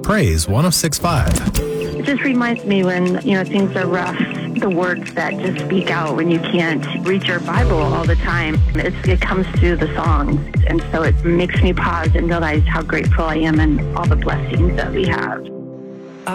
Praise 106.5. It just reminds me when, things are rough, the words that just speak out when you can't read your Bible all the time. It comes through the songs. And so it makes me pause and realize how grateful I am and all the blessings that we have.